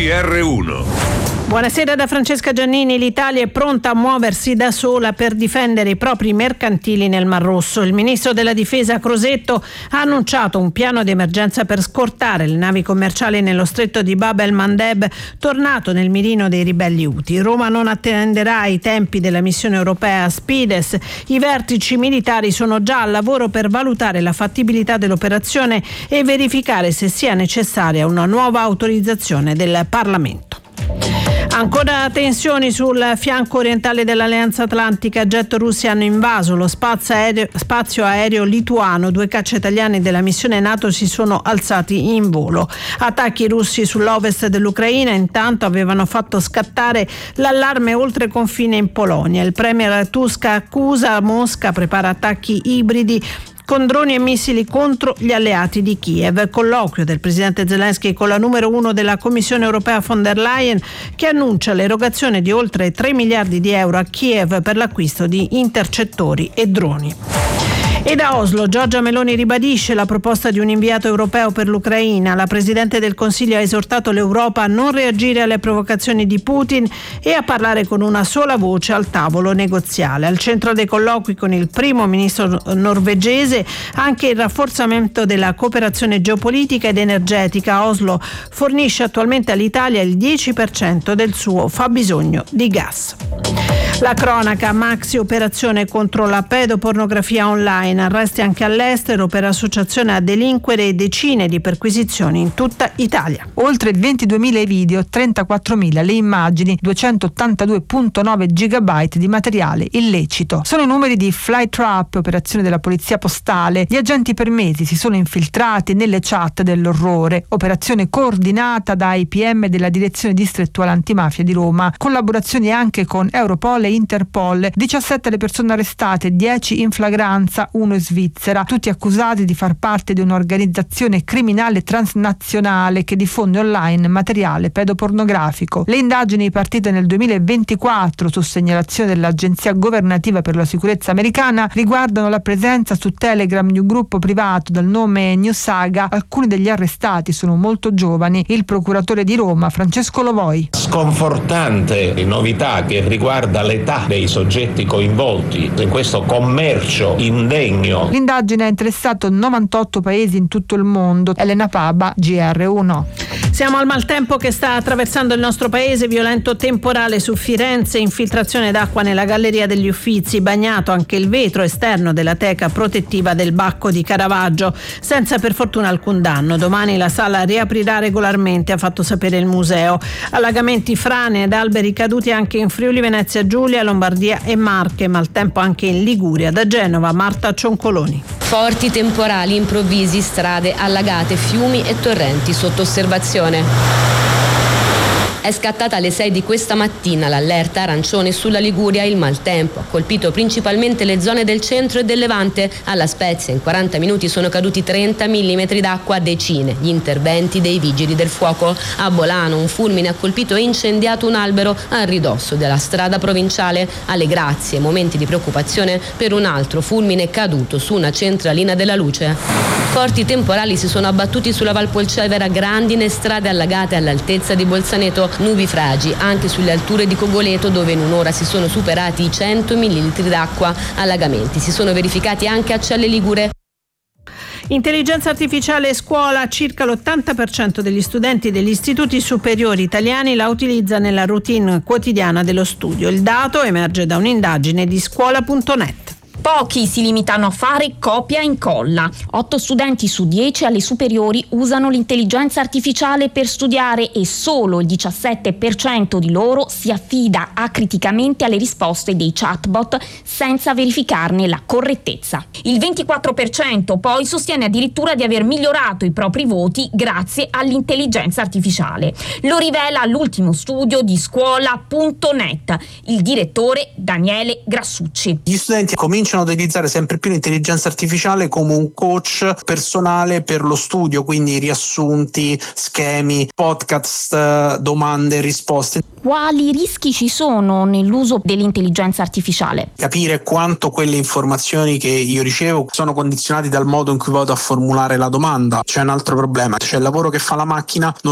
GR1. Buonasera da Francesca Giannini. L'Italia è pronta a muoversi da sola per difendere i propri mercantili nel Mar Rosso. Il ministro della Difesa Crosetto ha annunciato un piano di emergenza per scortare le navi commerciali nello stretto di Bab el-Mandeb, tornato nel mirino dei ribelli Houthi. Roma non attenderà i tempi della missione europea Spides. I vertici militari sono già al lavoro per valutare la fattibilità dell'operazione e verificare se sia necessaria una nuova autorizzazione del Parlamento. Ancora tensioni sul fianco orientale dell'Alleanza Atlantica. Jet russi hanno invaso lo spazio aereo lituano. 2 caccia italiani della missione NATO si sono alzati in volo. Attacchi russi sull'ovest dell'Ucraina intanto avevano fatto scattare l'allarme oltre confine in Polonia. Il premier Tusk accusa Mosca, prepara attacchi ibridi con droni e missili contro gli alleati di Kiev. Colloquio del presidente Zelensky con la numero 1 della Commissione europea von der Leyen, che annuncia l'erogazione di oltre 3 miliardi di euro a Kiev per l'acquisto di intercettori e droni. E da Oslo Giorgia Meloni ribadisce la proposta di un inviato europeo per l'Ucraina. La Presidente del Consiglio ha esortato l'Europa a non reagire alle provocazioni di Putin e a parlare con una sola voce al tavolo negoziale. Al centro dei colloqui con il primo ministro norvegese anche il rafforzamento della cooperazione geopolitica ed energetica. Oslo fornisce attualmente all'Italia il 10% del suo fabbisogno di gas. La cronaca, maxi operazione contro la pedopornografia online, arresti anche all'estero per associazione a delinquere e decine di perquisizioni in tutta Italia. Oltre 22.000 i video, 34.000 le immagini, 282.9 gigabyte di materiale illecito. Sono i numeri di Flytrap, operazione della polizia postale. Gli agenti per mesi si sono infiltrati nelle chat dell'orrore, operazione coordinata dai PM della direzione distrettuale antimafia di Roma, collaborazioni anche con Europol e Interpol. 17 le persone arrestate, 10 in flagranza, 1 in Svizzera, tutti accusati di far parte di un'organizzazione criminale transnazionale che diffonde online materiale pedopornografico. Le indagini partite nel 2024 su segnalazione dell'Agenzia governativa per la sicurezza americana riguardano la presenza su Telegram di un gruppo privato dal nome New Saga. Alcuni degli arrestati sono molto giovani. Il procuratore di Roma Francesco Lovoi. Sconfortante novità che riguarda l'età dei soggetti coinvolti in questo commercio indegno. L'indagine ha interessato 98 paesi in tutto il mondo. Elena Paba, GR1. Siamo al maltempo che sta attraversando il nostro paese. Violento temporale su Firenze, infiltrazione d'acqua nella galleria degli Uffizi, bagnato anche il vetro esterno della teca protettiva del Bacco di Caravaggio, senza per fortuna alcun danno. Domani la sala riaprirà regolarmente, ha fatto sapere il museo. Allagamenti, frane ed alberi caduti anche in Friuli Venezia Giulia, Lombardia e Marche, maltempo anche in Liguria. Da Genova, Marta Cioncoloni. Forti temporali improvvisi, strade allagate, fiumi e torrenti sotto osservazione. È scattata alle 6 di questa mattina l'allerta arancione sulla Liguria. Il maltempo ha colpito principalmente le zone del centro e del Levante. Alla Spezia in 40 minuti sono caduti 30 mm d'acqua, decine gli interventi dei vigili del fuoco. A Bolano un fulmine ha colpito e incendiato un albero a ridosso della strada provinciale. Alle Grazie momenti di preoccupazione per un altro fulmine caduto su una centralina della luce. Forti temporali si sono abbattuti sulla Valpolcevera, grandine, strade allagate all'altezza di Bolzaneto. Nubi fragi anche sulle alture di Cogoleto, dove in un'ora si sono superati i 100 millilitri d'acqua. Allagamenti si sono verificati anche a Celle Ligure. Intelligenza artificiale e scuola. Circa l'80% degli studenti degli istituti superiori italiani la utilizza nella routine quotidiana dello studio. Il dato emerge da un'indagine di scuola.net. Pochi si limitano a fare copia e incolla. 8 studenti su 10 alle superiori usano l'intelligenza artificiale per studiare e solo il 17% di loro si affida acriticamente alle risposte dei chatbot senza verificarne la correttezza. Il 24% poi sostiene addirittura di aver migliorato i propri voti grazie all'intelligenza artificiale. Lo rivela l'ultimo studio di scuola.net, il direttore Daniele Grassucci. Gli studenti cominciano ad utilizzare sempre più l'intelligenza artificiale come un coach personale per lo studio, quindi riassunti, schemi, podcast, domande e risposte. Quali rischi ci sono nell'uso dell'intelligenza artificiale? Capire quanto quelle informazioni che io ricevo sono condizionate dal modo in cui vado a formulare la domanda. C'è un altro problema, cioè il lavoro che fa la macchina non